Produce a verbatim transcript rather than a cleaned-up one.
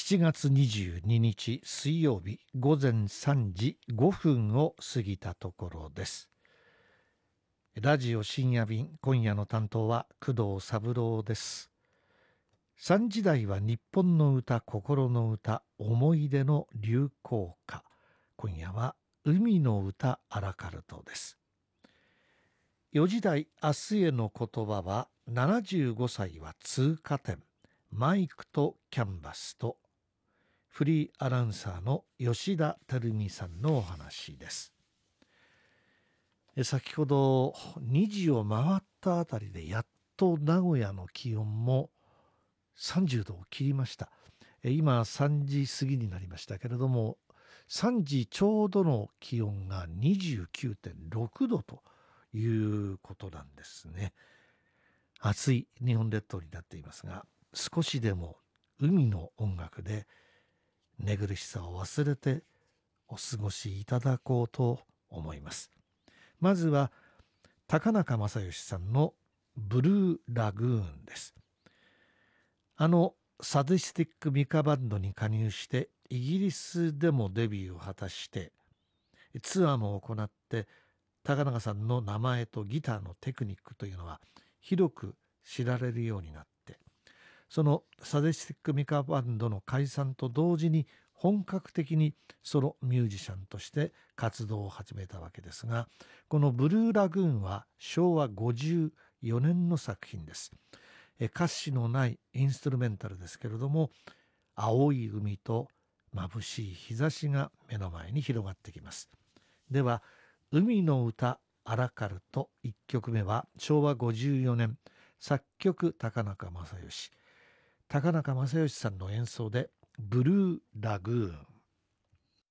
しちがつにじゅうににち水曜日ごぜんさんじごふんを過ぎたところです。ラジオ深夜便、今夜の担当は工藤三郎です。さんじ台は日本の歌、心の歌、思い出の流行歌。今夜は海の歌アラカルトです。よじ台、明日への言葉はななじゅうごさいは通過点、マイクとキャンバスとフリーアナウンサーの吉田照美さんのお話です。先ほどにじを回ったあたりでやっと名古屋の気温もさんじゅうどを切りました。今さんじ過ぎになりましたけれども、さんじちょうどの気温が にじゅうきゅうてんろくどということなんですね。暑い日本列島になっていますが、少しでも海の音楽で寝苦しさを忘れてお過ごしいただこうと思います。まずは高中正義さんのブルーラグーンです。あのサディスティックミカバンドに加入してイギリスでもデビューを果たしてツアーも行って、高中さんの名前とギターのテクニックというのは広く知られるようになって、そのサディスティックミカバンドの解散と同時に本格的にソロミュージシャンとして活動を始めたわけですが、このブルーラグーンはしょうわごじゅうよねんの作品です。歌詞のないインストゥルメンタルですけれども、青い海と眩しい日差しが目の前に広がってきます。では海の歌アラカルトいっきょくめはしょうわごじゅうよねん、作曲高中正義、高中正義さんの演奏でブルーラグーン。